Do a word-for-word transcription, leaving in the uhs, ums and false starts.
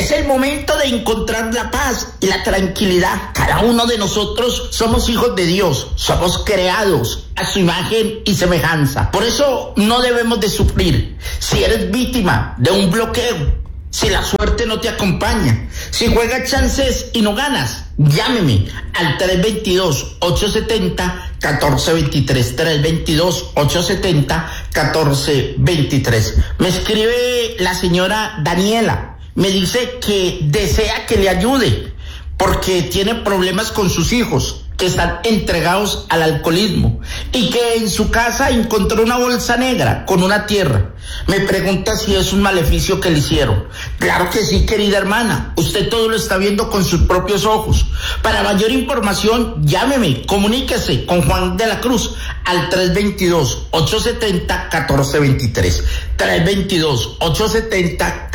Es el momento de encontrar la paz y la tranquilidad. Cada uno de nosotros somos hijos de Dios, somos creados a su imagen y semejanza. Por eso no debemos de sufrir. Si eres víctima de un bloqueo, si la suerte no te acompaña, si juegas chances y no ganas, llámeme al tres dos dos, ocho siete cero, uno cuatro dos tres, tres dos dos, ocho siete cero, uno cuatro dos tres. Me escribe la señora Daniela, me dice que desea que le ayude porque tiene problemas con sus hijos que están entregados al alcoholismo y que en su casa encontró una bolsa negra con una tierra. Me pregunta si es un maleficio que le hicieron. Claro que sí, querida hermana. Usted todo lo está viendo con sus propios ojos. Para mayor información, llámeme, comuníquese con Juan de la Cruz al tres dos dos, ocho siete cero, uno cuatro dos tres. tres dos dos, ocho siete cero, uno